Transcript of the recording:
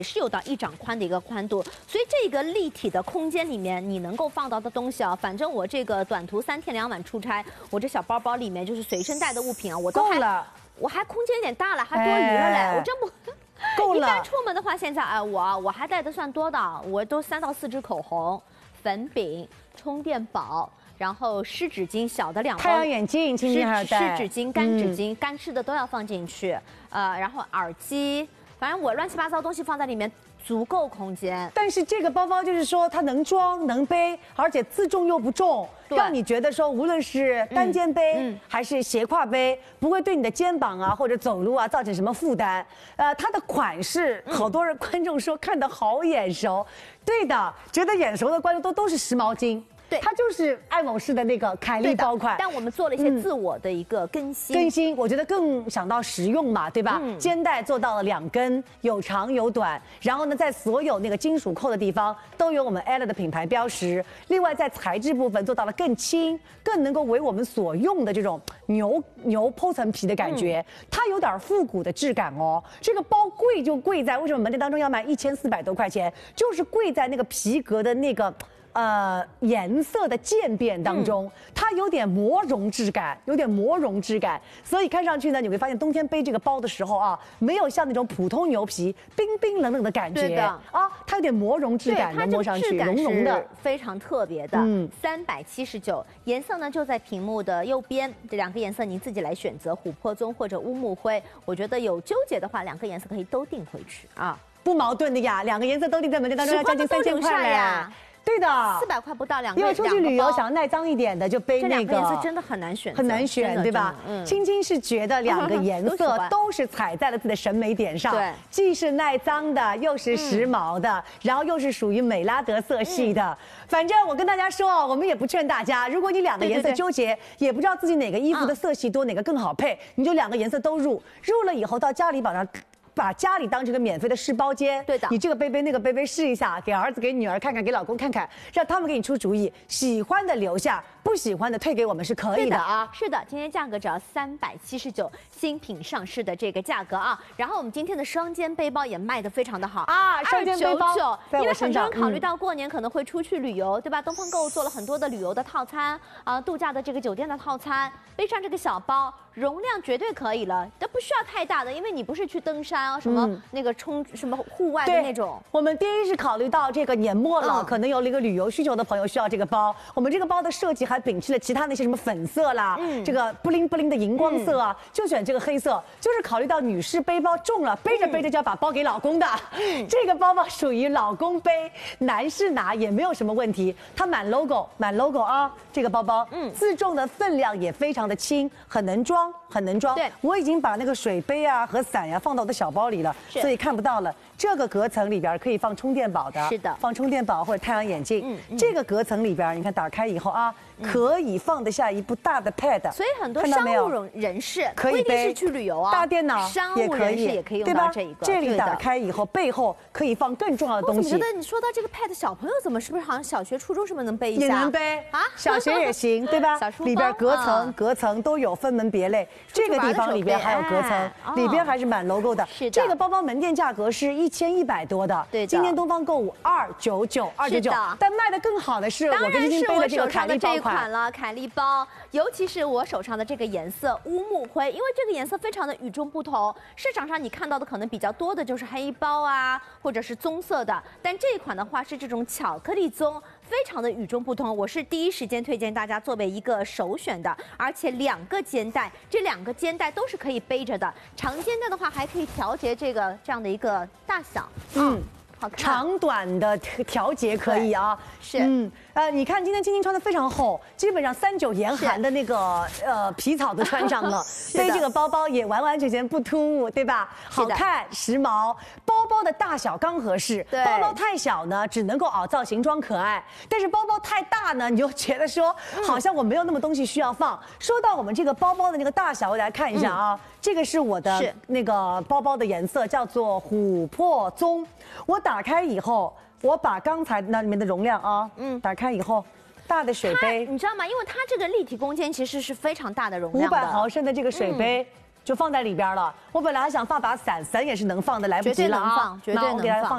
是有到1掌宽的一个宽度，所以这个立体的空间里面，你能够放到的东西啊，反正我这个短途3天2晚出差，我这小包包里面就是随身带的物品啊，我都够了， 我还空间有点大了，还多余了嘞，我真不。 够了。 一般出门的话，现在我还带的算多的，我都3到4支口红、粉饼、充电宝。然后湿纸巾小的2包， 太阳眼镜，今天还要带湿纸巾、干纸巾，干湿的都要放进去。然后耳机，反正我乱七八糟东西放在里面，足够空间。 但是这个包包就是说它能装能背，而且自重又不重，让你觉得说无论是单肩背还是斜挎背，不会对你的肩膀啊或者走路啊造成什么负担。它的款式，好多人观众说看得好眼熟，对的，觉得眼熟的观众都是时髦精。对，它就是爱某仕的那个凯利包款， 但我们做了一些自我的一个更新， 我觉得更想到实用嘛，对吧？肩带做到了2根，有长有短，然后呢，在所有那个金属扣的地方都有我们 Ella 的品牌标识。另外，在材质部分做到了更轻，更能够为我们所用的这种牛剖层皮的感觉，它有点复古的质感哦。这个包贵就贵在为什么门店当中要卖1400多块钱，就是贵在那个皮革的那个。颜色的渐变当中，它有点磨绒质感，所以看上去呢，你会发现冬天背这个包的时候啊，没有像那种普通牛皮冰冰冷冷的感觉，它有点磨绒质感，能摸上去绒绒的， 非常特别的。379，颜色呢就在屏幕的右边，这2个颜色您自己来选择，琥珀棕或者乌木灰。我觉得有纠结的话，2个颜色可以都订回去啊， 不矛盾的呀，2个颜色都订在门店当中要将近3000块呀。对的 ，400块不到2个。 因为出去旅游想要耐脏一点的，就背那个。 这2个颜色真的很难选， 对吧？青青是觉得2个颜色都是踩在了自己的审美点上， 对， 既是耐脏的，又是时髦的，然后又是属于美拉德色系的。反正我跟大家说，我们也不劝大家，如果你2个颜色纠结，也不知道自己哪个衣服的色系多，哪个更好配，你就2个颜色都入了以后，到家里把家里当成个免费的试包间， 对的， 你这个背背那个背背试一下，给儿子给女儿看看，给老公看看，让他们给你出主意，喜欢的留下，不喜欢的退给我们是可以的啊。 是的，今天价格只要379，新品上市的这个价格啊。然后我们今天的双肩背包也卖得非常的好啊，双肩背包因为很多人考虑到过年可能会出去旅游，对吧？东方购物做了很多的旅游的套餐啊，度假的这个酒店的套餐，背上这个小包，容量绝对可以了，都不需要太大的，因为你不是去登山啊，什么那个什么户外的那种。 我们第一是考虑到这个年末了，可能有了一个旅游需求的朋友需要这个包。我们这个包的设计还摒弃了其他那些什么粉色啦，这个布灵布灵的荧光色啊，就选这个黑色，就是考虑到女士背包重了，背着背着就要把包给老公的。这个包包属于老公背，男士拿也没有什么问题。它满 logo 啊，这个包包，自重的分量也非常的轻，很能装。对，我已经把那个水杯啊和伞呀放到我的小包里了，所以看不到了。这个隔层里边可以放充电宝的， 是的， 放充电宝或者太阳眼镜。这个隔层里边，你看打开以后啊，可以放得下一部大的 pad。 所以很多商务人士可以背， 不一定是去旅游啊， 大电脑商务人士也可以用到这一个。 这里打开以后，背后可以放更重要的东西。 我怎么觉得你说到这个 pad， 小朋友是不是好像小学、初中是不是能背一下？ 也能背啊，小学也行，对吧？里边隔层都有分门别类，这个地方里边还有隔层，里边还是满 logo 的。 是的， 这个包包门店价格是1100多的， 对的。 今年东方购物299，但卖的更好的是我跟今天背的这个凯利包款了，凯利包，尤其是我手上的这个颜色乌木灰，因为这个颜色非常的与众不同。市场上你看到的可能比较多的就是黑包啊，或者是棕色的，但这一款的话是这种巧克力棕。非常的与众不同，我是第一时间推荐大家作为一个首选的，而且2个肩带，这2个肩带都是可以背着的。长肩带的话还可以调节这样的一个大小，好看。 长短的调节可以啊， 是， 你看今天青青穿的非常厚，基本上39严寒的那个皮草都穿上了，背这个包包也完完全全不突兀，对吧？好看时髦，包包的大小刚合适。包包太小呢，只能够凹造型装可爱；但是包包太大呢，你就觉得说好像我没有那么东西需要放。说到我们这个包包的那个大小，我来看一下啊，这个是我的那个包包的颜色，叫做琥珀棕。我打开以后。我把刚才那里面的容量啊，打开以后，大的水杯， 你知道吗？因为它这个立体空间其实是非常大的容量的 ，500毫升的这个水杯就放在里边了。我本来还想放把伞，伞也是能放的，来不及了啊， 绝对能放。